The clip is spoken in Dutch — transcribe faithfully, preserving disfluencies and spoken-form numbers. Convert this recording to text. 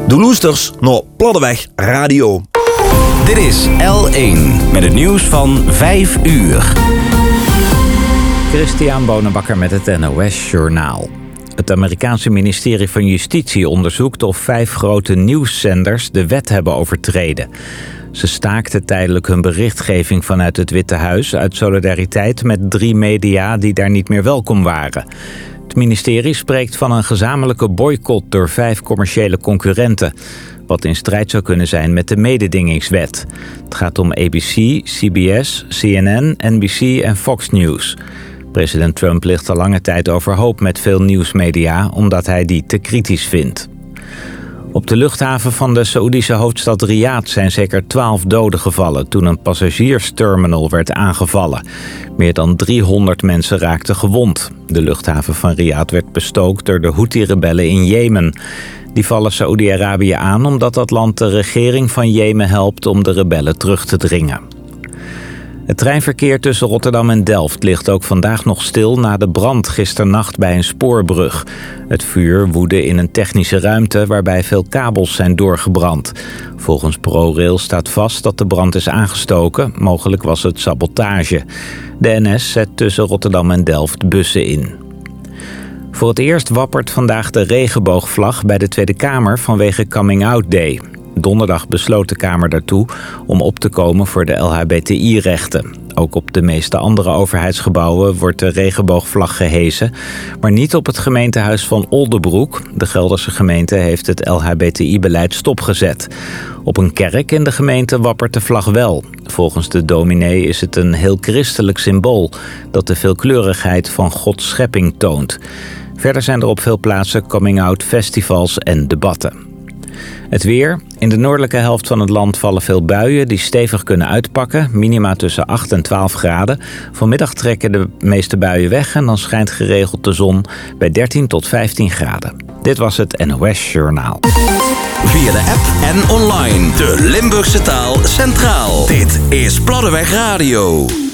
De Loesters naar Platteweg Radio. Dit is L één met het nieuws van vijf uur. Christian Bonenbakker met het N O S-journaal. Het Amerikaanse ministerie van Justitie onderzoekt of vijf grote nieuwszenders de wet hebben overtreden. Ze staakten tijdelijk hun berichtgeving vanuit het Witte Huis uit solidariteit met drie media die daar niet meer welkom waren. Het ministerie spreekt van een gezamenlijke boycott door vijf commerciële concurrenten, wat in strijd zou kunnen zijn met de mededingingswet. Het gaat om A B C, C B S, C N N, N B C en Fox News. President Trump ligt al lange tijd overhoop met veel nieuwsmedia, omdat hij die te kritisch vindt. Op de luchthaven van de Saoedische hoofdstad Riyadh zijn zeker twaalf doden gevallen toen een passagiersterminal werd aangevallen. Meer dan driehonderd mensen raakten gewond. De luchthaven van Riyadh werd bestookt door de Houthi-rebellen in Jemen. Die vallen Saoedi-Arabië aan omdat dat land de regering van Jemen helpt om de rebellen terug te dringen. Het treinverkeer tussen Rotterdam en Delft ligt ook vandaag nog stil na de brand gisternacht bij een spoorbrug. Het vuur woedde in een technische ruimte waarbij veel kabels zijn doorgebrand. Volgens ProRail staat vast dat de brand is aangestoken. Mogelijk was het sabotage. De N S zet tussen Rotterdam en Delft bussen in. Voor het eerst wappert vandaag de regenboogvlag bij de Tweede Kamer vanwege Coming Out Day. Donderdag besloot de Kamer daartoe om op te komen voor de L H B T I-rechten. Ook op de meeste andere overheidsgebouwen wordt de regenboogvlag gehesen, maar niet op het gemeentehuis van Oldebroek. De Gelderse gemeente heeft het L H B T I-beleid stopgezet. Op een kerk in de gemeente wappert de vlag wel. Volgens de dominee is het een heel christelijk symbool dat de veelkleurigheid van Gods schepping toont. Verder zijn er op veel plaatsen coming-out festivals en debatten. Het weer. In de noordelijke helft van het land vallen veel buien die stevig kunnen uitpakken. Minima tussen acht en twaalf graden. Vanmiddag trekken de meeste buien weg en dan schijnt geregeld de zon bij dertien tot vijftien graden. Dit was het N O S-journaal. Via de app en online. De Limburgse taal centraal. Dit is Platteweg Radio.